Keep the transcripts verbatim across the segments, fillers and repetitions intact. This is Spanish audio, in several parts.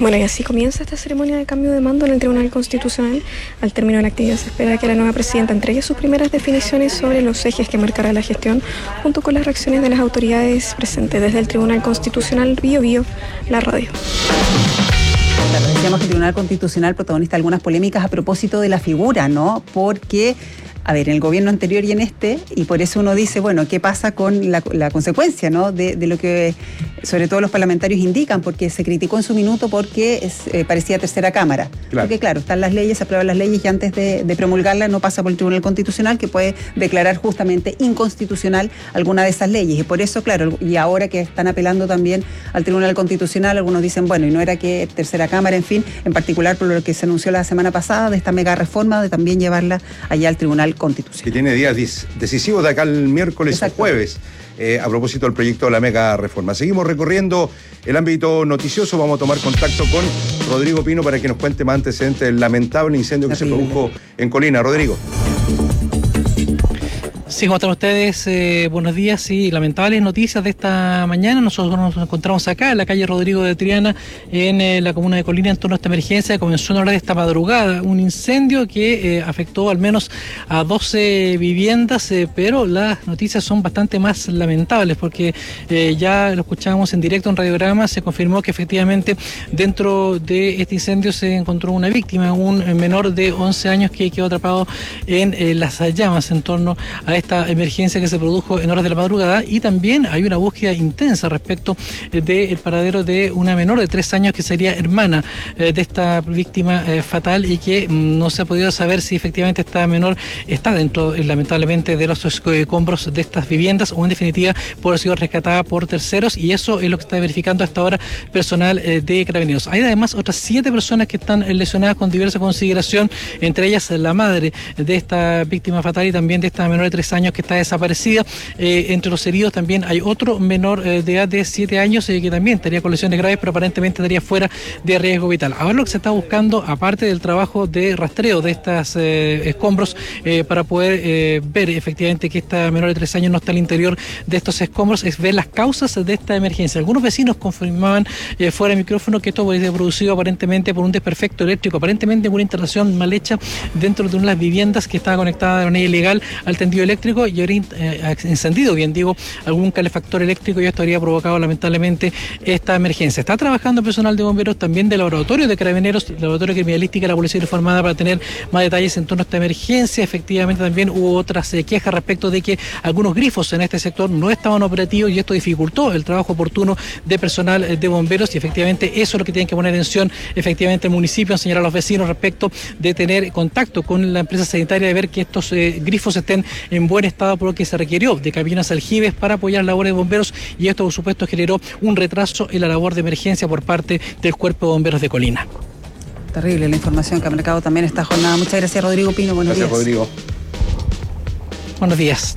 Bueno, y así comienza esta ceremonia de cambio de mando en el Tribunal Constitucional. Al término de la actividad se espera que la nueva presidenta entregue sus primeras definiciones sobre los ejes que marcará la gestión, junto con las reacciones de las autoridades presentes. Desde el Tribunal Constitucional, Bío Bío, la radio. Claro, decíamos que el Tribunal Constitucional protagonista algunas polémicas a propósito de la figura, ¿no? Porque, a ver, en el gobierno anterior y en este, y por eso uno dice, bueno, ¿qué pasa con la, la consecuencia, ¿no? De, de lo que sobre todo los parlamentarios indican, porque se criticó en su minuto porque es, eh, parecía tercera cámara. Claro. Porque claro, están las leyes, se aprueban las leyes y antes de, de promulgarlas no pasa por el Tribunal Constitucional, que puede declarar justamente inconstitucional alguna de esas leyes. Y por eso, claro, y ahora que están apelando también al Tribunal Constitucional, algunos dicen, bueno, y no era que tercera cámara, en fin, en particular por lo que se anunció la semana pasada de esta mega reforma, de también llevarla allá al Tribunal Constitucional. Que tiene días decisivos de acá el miércoles o jueves, eh, a propósito del proyecto de la mega reforma. Seguimos recorriendo el ámbito noticioso. Vamos a tomar contacto con Rodrigo Pino para que nos cuente más antecedentes del lamentable incendio que Terrible. se produjo en Colina. Rodrigo. Sí, ¿cómo están ustedes? Eh, buenos días. Sí, lamentables noticias de esta mañana. Nosotros nos encontramos acá en la calle Rodrigo de Triana, en eh, la comuna de Colina, en torno a esta emergencia. Comenzó en la hora de esta madrugada un incendio que eh, afectó al menos a doce viviendas, eh, pero las noticias son bastante más lamentables porque eh, ya lo escuchábamos en directo en Radiograma, se confirmó que efectivamente dentro de este incendio se encontró una víctima, un menor de once años que quedó atrapado en eh, las llamas en torno a esta emergencia que se produjo en horas de la madrugada, y también hay una búsqueda intensa respecto del paradero de una menor de tres años que sería hermana eh, de esta víctima eh, fatal, y que mm, no se ha podido saber si efectivamente esta menor está dentro eh, lamentablemente de los escombros de estas viviendas o en definitiva por haber sido rescatada por terceros, y eso es lo que está verificando hasta ahora personal eh, de Carabineros. Hay además otras siete personas que están lesionadas con diversa consideración, entre ellas la madre de esta víctima fatal y también de esta menor de tres años que está desaparecida. Eh, entre los heridos también hay otro menor eh, de edad de siete años eh, que también estaría con lesiones graves, pero aparentemente estaría fuera de riesgo vital. Ahora lo que se está buscando, aparte del trabajo de rastreo de estos eh, escombros, eh, para poder eh, ver efectivamente que esta menor de tres años no está al interior de estos escombros, es ver las causas de esta emergencia. Algunos vecinos confirmaban eh, fuera de micrófono que esto fue producido aparentemente por un desperfecto eléctrico, aparentemente por una instalación mal hecha dentro de una de las viviendas que estaba conectada de manera ilegal al tendido eléctrico, y habría eh, encendido, bien digo, algún calefactor eléctrico, y esto habría provocado lamentablemente esta emergencia. Está trabajando personal de bomberos, también del laboratorio de Carabineros, el laboratorio criminalística de la Policía Informada, para tener más detalles en torno a esta emergencia. Efectivamente también hubo otras eh, quejas respecto de que algunos grifos en este sector no estaban operativos, y esto dificultó el trabajo oportuno de personal eh, de bomberos, y efectivamente eso es lo que tienen que poner en acción efectivamente el municipio, enseñar a los vecinos respecto de tener contacto con la empresa sanitaria, de ver que estos eh, grifos estén en buen estado, por lo que se requirió de cabinas aljibes para apoyar labores de bomberos, y esto por supuesto generó un retraso en la labor de emergencia por parte del Cuerpo de Bomberos de Colina. Terrible la información que ha marcado también esta jornada. Muchas gracias, Rodrigo Pino. Buenos gracias, días. Rodrigo. Buenos días.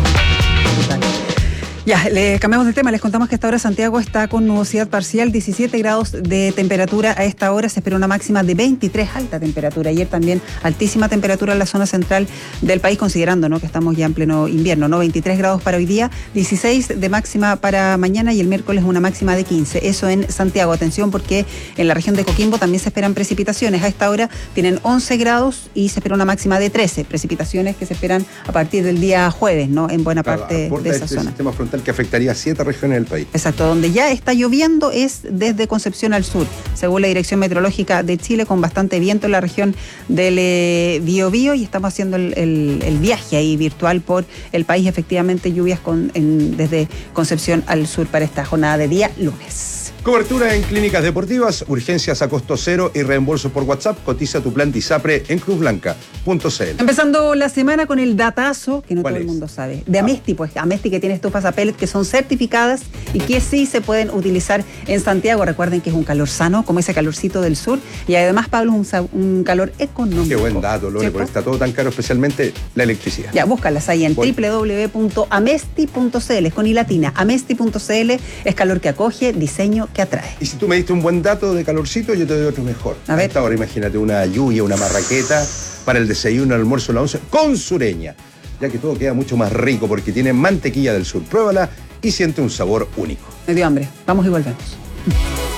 Ya, le cambiamos de tema. Les contamos que hasta ahora Santiago está con nubosidad parcial, diecisiete grados de temperatura a esta hora. Se espera una máxima de veintitrés, alta temperatura. Ayer también altísima temperatura en la zona central del país, considerando, ¿no?, que estamos ya en pleno invierno, ¿no? veintitrés grados para hoy día, dieciséis de máxima para mañana, y el miércoles una máxima de quince. Eso en Santiago. Atención, porque en la región de Coquimbo también se esperan precipitaciones. A esta hora tienen once grados y se espera una máxima de trece. Precipitaciones que se esperan a partir del día jueves, ¿no?, en buena claro, parte de esa este zona. Sistema frontal que afectaría a siete regiones del país. Exacto, donde ya está lloviendo es desde Concepción al sur, según la Dirección Meteorológica de Chile, con bastante viento en la región del eh, Biobío, y estamos haciendo el, el, el viaje ahí virtual por el país. Efectivamente, lluvias con, en, desde Concepción al sur para esta jornada de día lunes. Cobertura en clínicas deportivas, urgencias a costo cero y reembolso por WhatsApp. Cotiza tu plan Disapre en cruz blanca punto c l. Empezando la semana con el datazo, que no todo es? el mundo sabe, de Amesti, pues Amesti, que tiene estufas a pellet que son certificadas y que sí se pueden utilizar en Santiago. Recuerden que es un calor sano, como ese calorcito del sur, y además, Pablo, un, un calor económico. Qué buen dato, Lore, porque está todo tan caro, especialmente la electricidad. Ya, búscalas ahí en doble u doble u doble u punto amesti punto c l, es con i latina, amesti punto c l. Es calor que acoge, diseño que atrae. Y si tú me diste un buen dato de calorcito, yo te doy otro mejor. A ver. A esta hora, imagínate una lluvia, una marraqueta para el desayuno, el almuerzo, la once, con sureña, ya que todo queda mucho más rico porque tiene mantequilla del sur. Pruébala y siente un sabor único. Me dio hambre. Vamos y volvemos.